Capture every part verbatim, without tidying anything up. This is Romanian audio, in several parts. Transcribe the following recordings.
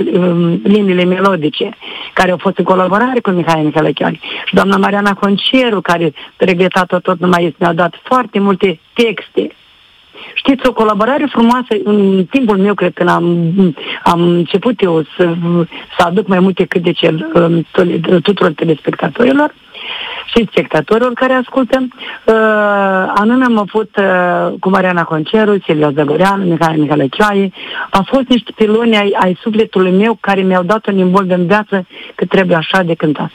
liniile melodice, care au fost în colaborare cu Mihai Mihălăcheani. Și doamna Mariana Conceru, care, regretat-o tot, nu mai este, mi-a dat foarte multe texte. Știți, o colaborare frumoasă, în timpul meu, cred că am, am început eu să, să aduc mai multe cântece tuturor telespectatorilor și spectatorilor care ascultă. Uh, anume am avut uh, cu Mariana Conceru, Silvia Zăgoreanu, Mihai Mihălăcheani. Au fost niște piloni ai, ai sufletului meu care mi-au dat un imbold în viață că trebuie așa de cântat.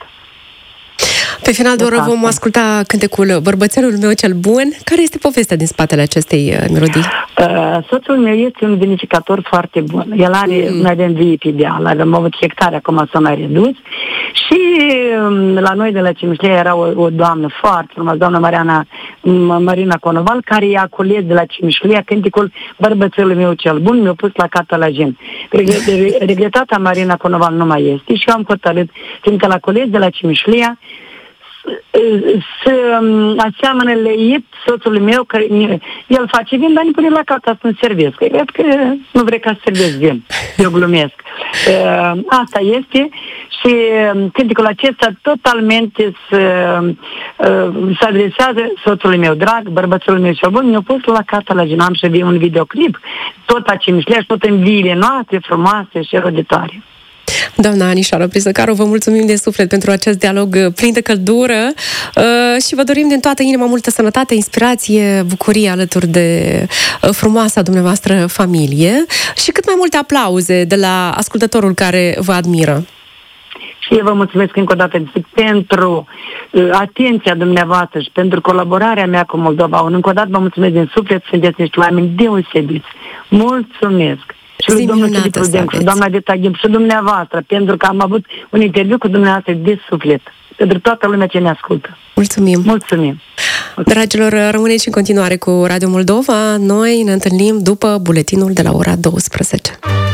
Pe final de oră vom asculta cântecul Bărbățelul meu cel bun. Care este povestea din spatele acestei uh, melodii? Uh, soțul meu este un vinificator foarte bun. El are, mm. noi avem vie pe ideal, avem avut hectare, acum s-a mai redus. Și um, la noi de la Cimișlea era o, o doamnă foarte frumoasă, doamna Mariana, Marina Conoval, care i-a cules de la Cimișlea cântecul Bărbățelul meu cel bun, mi-a pus la Catalajin. Regretata Marina Conoval nu mai este și eu am hotărât, fiindcă la cules de la Cimișlea să aseamănă leit soțul meu, că el face vin, dar nu pune la cap ca să-mi servesc. Cred că nu vrei ca să servesc vin. Eu glumesc. Asta este și cântecul acesta totalmente se, se adresează soțului meu drag, bărbățelul meu cel bun. Mi-a pus la Catalajin. Am și un videoclip, tot a Cimișlea și tot în viile noastre frumoase și eroditoare. Doamna Anișoară Prisăcaru, vă mulțumim de suflet pentru acest dialog plin de căldură uh, și vă dorim din toată inima multă sănătate, inspirație, bucurie alături de uh, frumoasa dumneavoastră familie și cât mai multe aplauze de la ascultătorul care vă admiră. Și eu vă mulțumesc încă o dată pentru uh, atenția dumneavoastră și pentru colaborarea mea cu Moldova. Încă o dată vă mulțumesc din suflet, sunteți niște oameni deosebiți. Mulțumesc! Și lui domnul Filip Rudencu, și doamna Deta Ghimp, și dumneavoastră, pentru că am avut un interviu cu dumneavoastră de suflet, pentru toată lumea ce ne ascultă. Mulțumim! Mulțumim! Dragilor, rămâneți în continuare cu Radio Moldova. Noi ne întâlnim după buletinul de la ora douăsprezece.